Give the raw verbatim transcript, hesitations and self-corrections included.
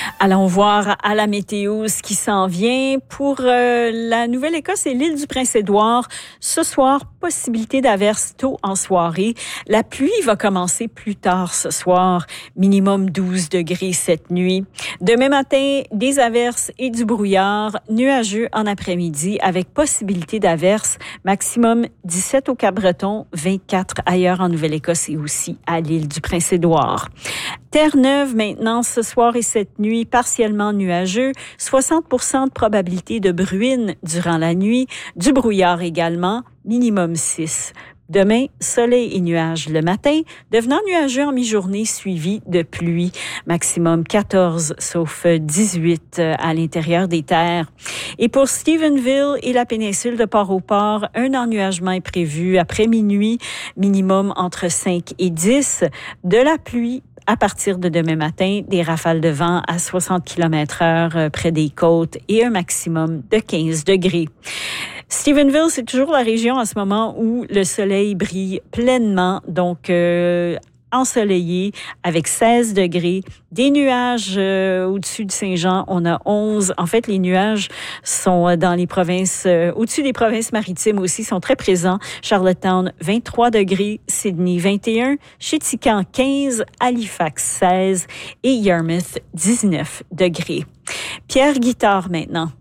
Allons voir à la météo ce qui s'en vient. Pour euh, la Nouvelle-Écosse et l'île du Prince-Édouard, ce soir, possibilité d'averses tôt en soirée. La pluie va commencer plus tard ce soir, minimum douze degrés cette nuit. Demain matin, des averses et du brouillard, nuageux en après-midi avec possibilité d'averses, maximum dix-sept au Cap-Breton, vingt-quatre ailleurs en Nouvelle-Écosse et aussi à l'île du Prince-Édouard. Terre-Neuve maintenant, ce soir et cette nuit, partiellement nuageux, soixante pour cent de probabilité de bruine durant la nuit, du brouillard également, minimum six. Demain, soleil et nuages le matin, devenant nuageux en mi-journée suivi de pluie. Maximum quatorze, sauf dix-huit à l'intérieur des terres. Et pour Stephenville et la péninsule de Port-au-Port, un ennuagement est prévu après minuit, minimum entre cinq et dix. De la pluie à partir de demain matin, des rafales de vent à soixante kilomètres heure près des côtes et un maximum de quinze degrés. Stephenville, c'est toujours la région en ce moment où le soleil brille pleinement, donc euh, ensoleillé avec seize degrés. Des nuages euh, au-dessus de Saint-Jean, on a onze. En fait, les nuages sont dans les provinces, euh, au-dessus des provinces maritimes aussi, sont très présents. Charlottetown, vingt-trois degrés. Sydney, vingt et un. Chéticamp, quinze. Halifax, seize. Et Yarmouth, dix-neuf degrés. Pierre Guitard maintenant.